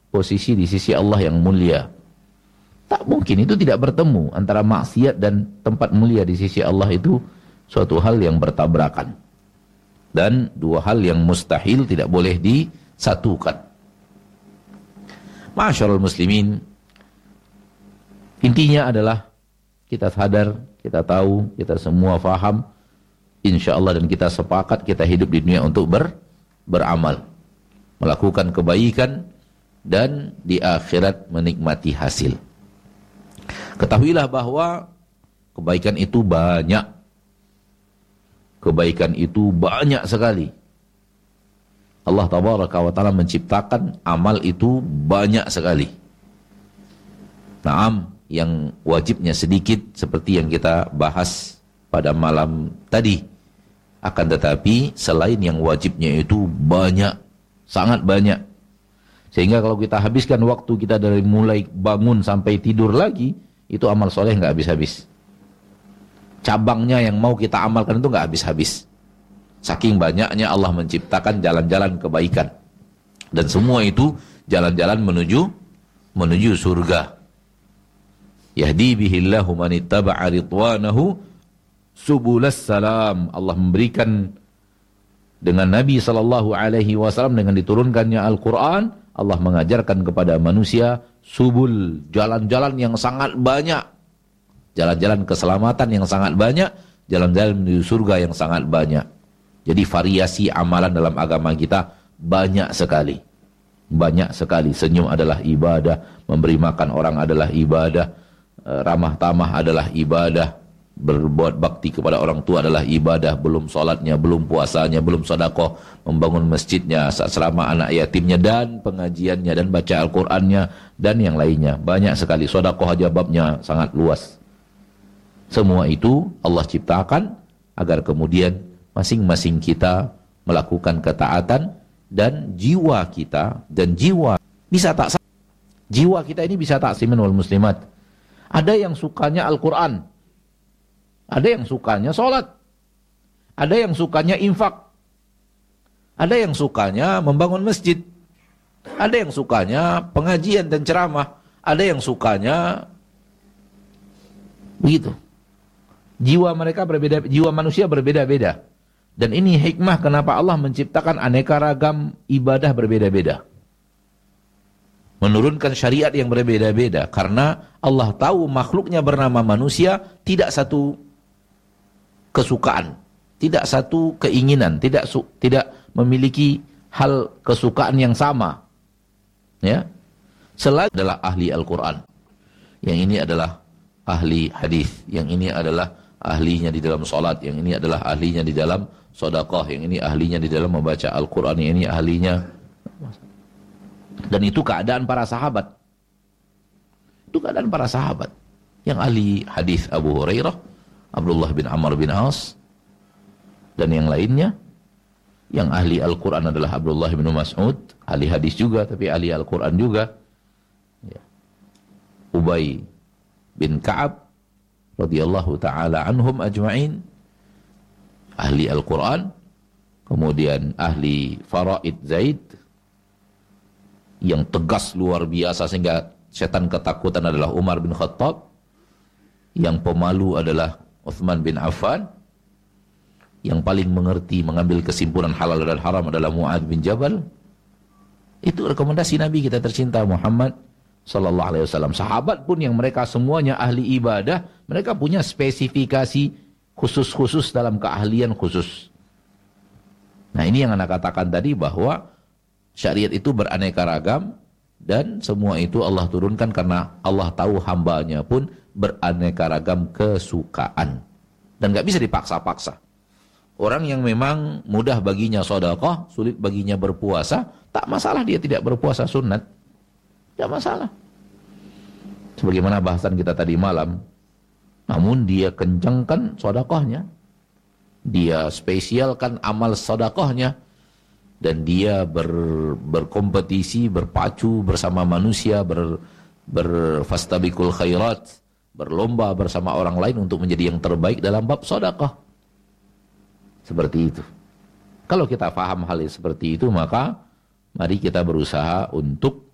posisi di sisi Allah yang mulia. Tak mungkin, itu tidak bertemu antara maksiat dan tempat mulia di sisi Allah, itu suatu hal yang bertabrakan. Dan dua hal yang mustahil tidak boleh disatukan. Ma'asyiral muslimin, intinya adalah kita sadar, kita tahu, kita semua faham, insyaallah, dan kita sepakat kita hidup di dunia untuk beramal, melakukan kebaikan, dan di akhirat menikmati hasil. Ketahuilah bahwa kebaikan itu banyak. Kebaikan itu banyak sekali. Allah tabaraka wa ta'ala menciptakan amal itu banyak sekali. Naam, yang wajibnya sedikit seperti yang kita bahas pada malam tadi. Akan tetapi selain yang wajibnya itu banyak, sangat banyak. Sehingga kalau kita habiskan waktu kita dari mulai bangun sampai tidur lagi, itu amal soleh nggak habis-habis. Cabangnya yang mau kita amalkan itu nggak habis-habis. Saking banyaknya Allah menciptakan jalan-jalan kebaikan. Dan semua itu jalan-jalan menuju surga. Yahdi bihillahu man ittaba'a ridwanahu subulas salam. Allah memberikan dengan Nabi SAW, dengan diturunkannya Al-Quran, Allah mengajarkan kepada manusia subul, jalan-jalan yang sangat banyak, jalan-jalan keselamatan yang sangat banyak, jalan-jalan menuju surga yang sangat banyak. Jadi variasi amalan dalam agama kita banyak sekali. Banyak sekali. Senyum adalah ibadah, memberi makan orang adalah ibadah, ramah tamah adalah ibadah, berbuat bakti kepada orang tua adalah ibadah, belum sholatnya, belum puasanya, belum sedekah, membangun masjidnya, asrama anak yatimnya, dan pengajiannya, dan baca Al-Qur'annya, dan yang lainnya. Banyak sekali. Sedekah aja babnya sangat luas. Semua itu Allah ciptakan agar kemudian masing-masing kita melakukan ketaatan, dan jiwa kita dan jiwa bisa tak, jiwa kita ini bisa taksimin wal muslimat. Ada yang sukanya Al-Qur'an, ada yang sukanya sholat, ada yang sukanya infak, ada yang sukanya membangun masjid, ada yang sukanya pengajian dan ceramah, ada yang sukanya begitu. Jiwa mereka berbeda, jiwa manusia berbeda-beda. Dan ini hikmah kenapa Allah menciptakan aneka ragam ibadah berbeda-beda. Menurunkan syariat yang berbeda-beda. Karena Allah tahu makhluknya bernama manusia tidak satu kesukaan, tidak satu keinginan, tidak memiliki hal kesukaan yang sama. Ya. Selain adalah ahli Al-Quran. Yang ini adalah ahli hadis. Yang ini adalah ahlinya di dalam sholat. Yang ini adalah ahlinya di dalam sedekah, yang ini ahlinya di dalam membaca Al-Quran, yang ini ahlinya. Dan itu keadaan para sahabat. Itu keadaan para sahabat. Yang ahli hadis Abu Hurairah, Abdullah bin Amr bin As, dan yang lainnya. Yang ahli Al-Quran adalah Abdullah bin Mas'ud, ahli hadis juga, tapi ahli Al-Quran juga. Ya. Ubay bin Ka'ab, radhiyallahu ta'ala anhum ajma'in, ahli Al-Quran. Kemudian ahli Faraid Zaid, yang tegas luar biasa sehingga setan ketakutan adalah Umar bin Khattab. Yang pemalu adalah Uthman bin Affan. Yang paling mengerti mengambil kesimpulan halal dan haram adalah Mu'adz bin Jabal. Itu rekomendasi Nabi kita tercinta Muhammad sallallahu alaihi wasallam. Sahabat pun yang mereka semuanya ahli ibadah, mereka punya spesifikasi khusus-khusus dalam keahlian khusus. Nah, ini yang Anda katakan tadi bahwa syariat itu beraneka ragam, dan semua itu Allah turunkan karena Allah tahu hambanya pun beraneka ragam kesukaan. Dan gak bisa dipaksa-paksa. Orang yang memang mudah baginya sedekah, sulit baginya berpuasa, tak masalah dia tidak berpuasa sunat. Tidak masalah. Sebagaimana bahasan kita tadi malam, namun dia kencangkan sedekahnya, dia spesialkan amal sedekahnya, dan dia berkompetisi, berpacu bersama manusia, berfastabiqul khairat, berlomba bersama orang lain untuk menjadi yang terbaik dalam bab sedekah. Seperti itu. Kalau kita paham hal seperti itu, maka mari kita berusaha untuk